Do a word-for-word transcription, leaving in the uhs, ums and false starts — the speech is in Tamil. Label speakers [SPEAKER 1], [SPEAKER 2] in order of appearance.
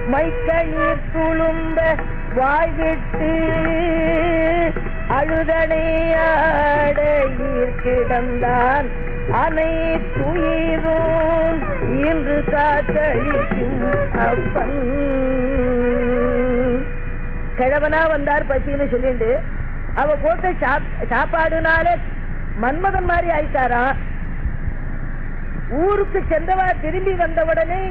[SPEAKER 1] மைக்கணீர் துளும்ப வாய்விட்டு அழுதனையாடையீர் கிடந்தான் அனைத்துயிரும் இன்று காத்தளிக்கும் அப்பன். கிழவனா வந்தார் பசின்னு சொல்லிட்டு அவ போட்ட சாப்பாடுனால மன்மதன் மாதிரி ஆயிட்டாராம். ஊருக்கு சென்றவா திரும்பி வந்த உடனே